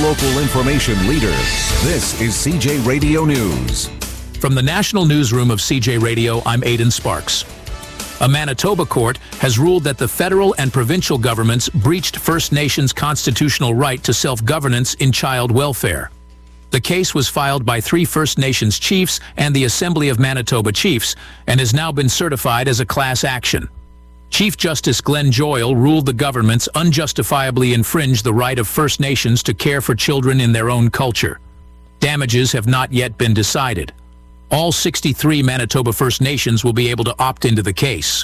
hyper-local information leader. This is CJ Radio News. From the National Newsroom of CJ Radio, I'm Aidan Sparks. A Manitoba court has ruled that the federal and provincial governments breached First Nations' constitutional right to self-governance in child welfare. The case was filed by 3 First Nations chiefs and the Assembly of Manitoba Chiefs and has now been certified as a class action. Chief Justice Glenn Joyal ruled the governments unjustifiably infringed the right of First Nations to care for children in their own culture. Damages have not yet been decided. All 63 Manitoba First Nations will be able to opt into the case.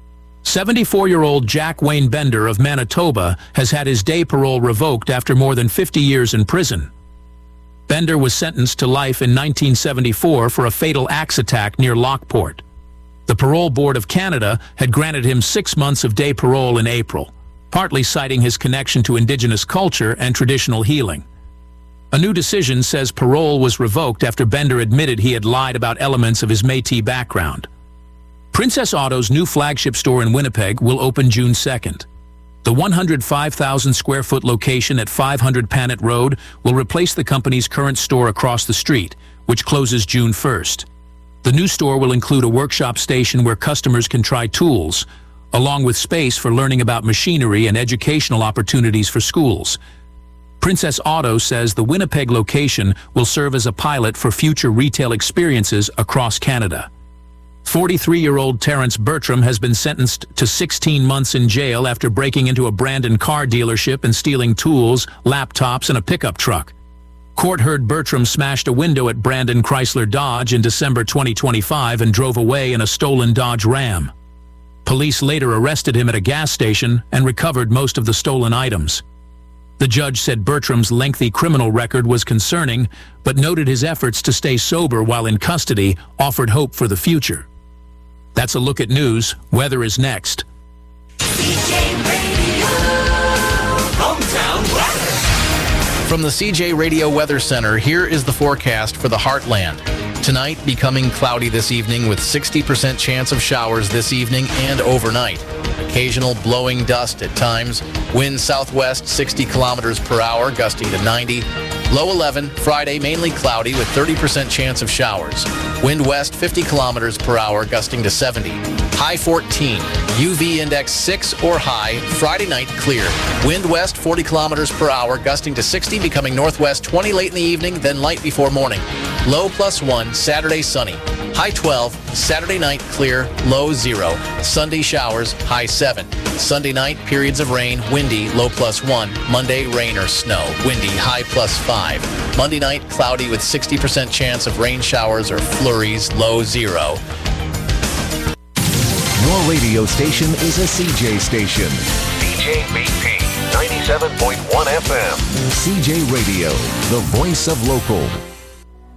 74-year-old Jack Wayne Bender of Manitoba has had his day parole revoked after more than 50 years in prison. Bender was sentenced to life in 1974 for a fatal axe attack near Lockport. The Parole Board of Canada had granted him 6 months of day parole in April, partly citing his connection to Indigenous culture and traditional healing. A new decision says parole was revoked after Bender admitted he had lied about elements of his Métis background. Princess Auto's new flagship store in Winnipeg will open June 2nd. The 105,000-square-foot location at 500 Panet Road will replace the company's current store across the street, which closes June 1st. The new store will include a workshop station where customers can try tools, along with space for learning about machinery and educational opportunities for schools. Princess Auto says the Winnipeg location will serve as a pilot for future retail experiences across Canada. 43-year-old Terrence Bertram has been sentenced to 16 months in jail after breaking into a Brandon car dealership and stealing tools, laptops, and a pickup truck. Court heard Bertram smashed a window at Brandon Chrysler Dodge in December 2025 and drove away in a stolen Dodge Ram. Police later arrested him at a gas station and recovered most of the stolen items. The judge said Bertram's lengthy criminal record was concerning, but noted his efforts to stay sober while in custody offered hope for the future. That's a look at news. Weather is next. CJ Radio, hometown weather. From the CJ Radio Weather Center, here is the forecast for the Heartland. Tonight, becoming cloudy this evening with 60% chance of showers this evening and overnight. Occasional blowing dust at times. Wind southwest 60 kilometers per hour, gusting to 90. Low 11, Friday mainly cloudy with 30% chance of showers. Wind west 50 kilometers per hour, gusting to 70. High 14, UV index 6 or high, Friday night clear. Wind west 40 kilometers per hour, gusting to 60, becoming northwest 20 late in the evening, then light before morning. Low +1, Saturday sunny. High 12, Saturday night clear, low 0. Sunday showers, high 7. Sunday night, periods of rain, windy, low +1. Monday, rain or snow, windy, high +5. Monday night, cloudy with 60% chance of rain showers or flurries, low 0. Your radio station is a CJ station. CJBP 97.1 FM. CJ Radio, the voice of local.